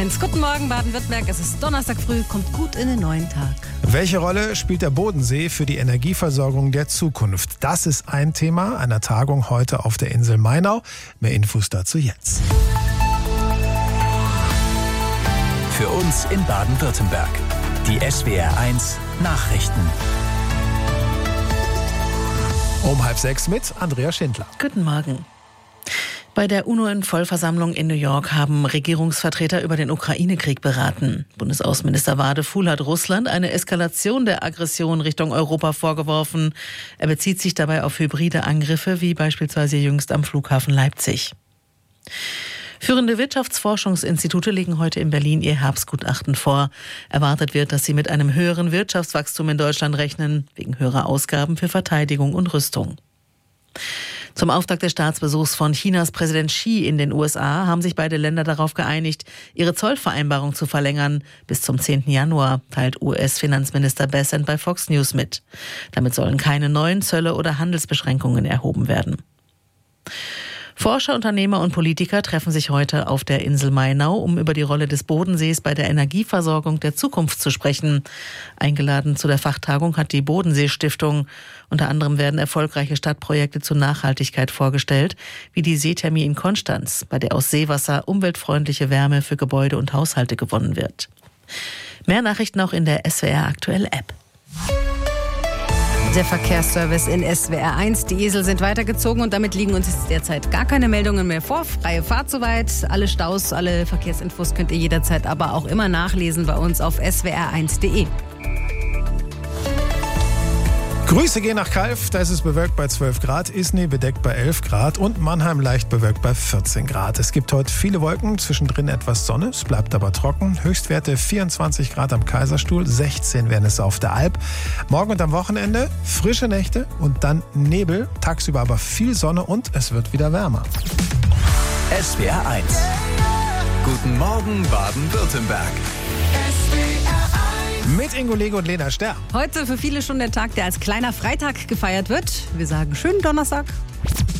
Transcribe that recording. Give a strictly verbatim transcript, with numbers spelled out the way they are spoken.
eins. Guten Morgen, Baden-Württemberg. Es ist Donnerstag früh, kommt gut in den neuen Tag. Welche Rolle spielt der Bodensee für die Energieversorgung der Zukunft? Das ist ein Thema einer Tagung heute auf der Insel Mainau. Mehr Infos dazu jetzt. Für uns in Baden-Württemberg. Die S W R eins Nachrichten. Um halb sechs mit Andrea Schindler. Guten Morgen. Bei der U N O-Vollversammlung in New York haben Regierungsvertreter über den Ukraine-Krieg beraten. Bundesaußenminister Wadefuhl hat Russland eine Eskalation der Aggression Richtung Europa vorgeworfen. Er bezieht sich dabei auf hybride Angriffe, wie beispielsweise jüngst am Flughafen Leipzig. Führende Wirtschaftsforschungsinstitute legen heute in Berlin ihr Herbstgutachten vor. Erwartet wird, dass sie mit einem höheren Wirtschaftswachstum in Deutschland rechnen, wegen höherer Ausgaben für Verteidigung und Rüstung. Zum Auftakt des Staatsbesuchs von Chinas Präsident Xi in den U S A haben sich beide Länder darauf geeinigt, ihre Zollvereinbarung zu verlängern bis zum zehnten Januar, teilt U S-Finanzminister Bessent bei Fox News mit. Damit sollen keine neuen Zölle oder Handelsbeschränkungen erhoben werden. Forscher, Unternehmer und Politiker treffen sich heute auf der Insel Mainau, um über die Rolle des Bodensees bei der Energieversorgung der Zukunft zu sprechen. Eingeladen zu der Fachtagung hat die Bodensee-Stiftung. Unter anderem werden erfolgreiche Stadtprojekte zur Nachhaltigkeit vorgestellt, wie die Seethermie in Konstanz, bei der aus Seewasser umweltfreundliche Wärme für Gebäude und Haushalte gewonnen wird. Mehr Nachrichten auch in der S W R Aktuell App. Der Verkehrsservice in S W R eins. Die Esel sind weitergezogen und damit liegen uns jetzt derzeit gar keine Meldungen mehr vor. Freie Fahrt soweit. Alle Staus, alle Verkehrsinfos könnt ihr jederzeit aber auch immer nachlesen bei uns auf s w r eins punkt de. Grüße gehen nach Calw, da ist es bewölkt bei zwölf Grad, Isny bedeckt bei elf Grad und Mannheim leicht bewölkt bei vierzehn Grad. Es gibt heute viele Wolken, zwischendrin etwas Sonne, es bleibt aber trocken. Höchstwerte vierundzwanzig Grad am Kaiserstuhl, sechzehn werden es auf der Alp. Morgen und am Wochenende frische Nächte und dann Nebel, tagsüber aber viel Sonne und es wird wieder wärmer. S W R eins. Guten Morgen Baden-Württemberg. Mit Ingo Lego und Lena Sterr. Heute für viele schon der Tag, der als kleiner Freitag gefeiert wird. Wir sagen schönen Donnerstag.